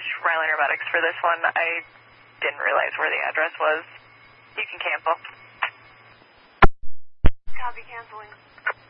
Ryland Aerobatics for this one. I didn't realize where the address was. You can cancel. Copy, canceling.